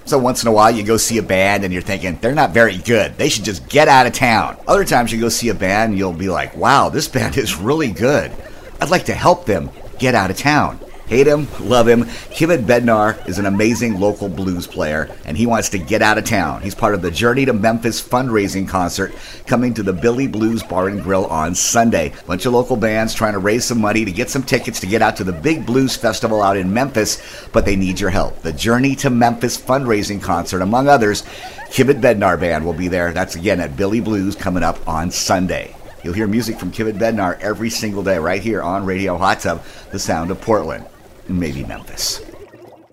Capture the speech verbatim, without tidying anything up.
So once in a while you go see a band and you're thinking, they're not very good. They should just get out of town. Other times you go see a band and you'll be like, wow, this band is really good. I'd like to help them get out of town. Hate him, love him, Kivet Bednar is an amazing local blues player, and he wants to get out of town. He's part of the Journey to Memphis fundraising concert coming to the Billy Blues Bar and Grill on Sunday. Bunch of local bands trying to raise some money to get some tickets to get out to the big blues festival out in Memphis, but they need your help. The Journey to Memphis fundraising concert, among others, Kivet Bednar Band will be there. That's again at Billy Blues coming up on Sunday. You'll hear music from Kivet Bednar every single day right here on Radio Hot Tub, the sound of Portland. Maybe Memphis.